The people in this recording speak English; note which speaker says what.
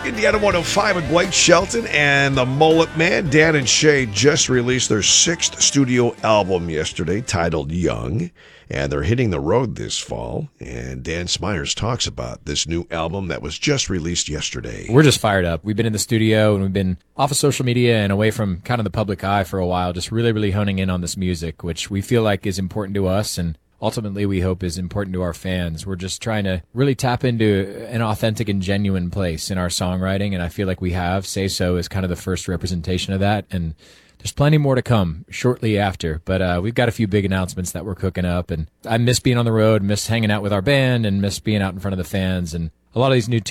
Speaker 1: Indiana 105 with Blake Shelton and the Mullet Man. Dan and Shay just released their 6th studio album yesterday titled Young, and they're hitting the road this fall. And Dan Smyers talks about this new album that was just released yesterday.
Speaker 2: We're just fired up. We've been in the studio and we've been off of social media and away from kind of the public eye for a while, just really honing in on this music, which we feel like is important to us and ultimately we hope is important to our fans. We're just trying to really tap into an authentic and genuine place in our songwriting, and I feel like we have. Say So is kind of the first representation of that, and there's plenty more to come shortly after. But we've got a few big announcements that we're cooking up, and I miss being on the road, miss hanging out with our band, and miss being out in front of the fans, and a lot of these new